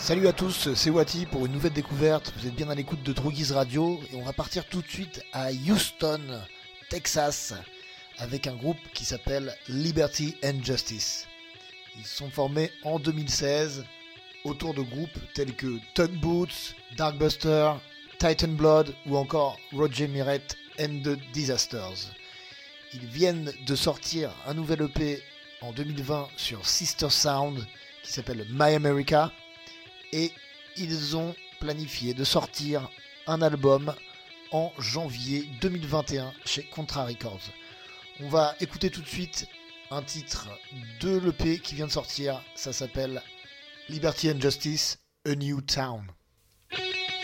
Salut à tous, c'est Wati pour une nouvelle découverte. Vous êtes bien à l'écoute de Droguise Radio et on va partir tout de suite à Houston, Texas, avec un groupe qui s'appelle Liberty and Justice. Ils sont formés en 2016 autour de groupes tels que Tugboats, Darkbuster, Titan Blood ou encore Roger Miret and the Disasters. Ils viennent de sortir un nouvel EP en 2020 sur Sister Sound qui s'appelle My America. Et ils ont planifié de sortir un album en janvier 2021 chez Contra Records. On va écouter tout de suite un titre de l'EP qui vient de sortir. Ça s'appelle Liberty and Justice, A New Town.